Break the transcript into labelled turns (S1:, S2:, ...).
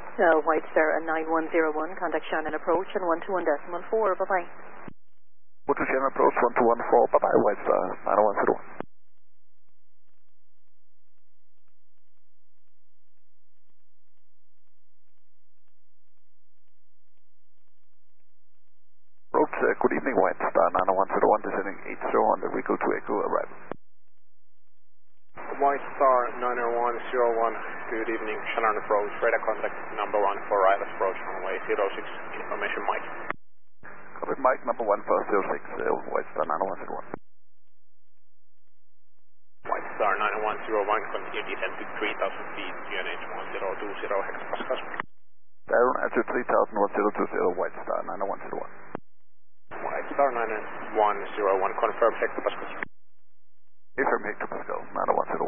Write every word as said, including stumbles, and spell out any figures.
S1: Uh, White Star uh, nine one zero one, contact Shannon approach and one two one decimal four, bye-bye.
S2: one two Shannon approach, one two one four, bye-bye, White Star nine one zero one. Approach, uh, good evening, White Star nine one zero one, descending eight zero on the Rico to Echo, arrival.
S3: White Star nine one zero one, good evening, Shannon approach, radar contact number one for arrival approach runway zero six, information Mike.
S2: Copy Mike, number one for zero six, uh, White Star nine one zero one.
S3: White Star nine one zero one, continue descent to three thousand feet, G N H one zero two zero hectopascals.
S2: Down at three thousand one zero two zero, White Star nine one zero one.
S3: White Star nine one zero one, confirm hectopascals.
S2: Confirm hectopascal, nine one zero one.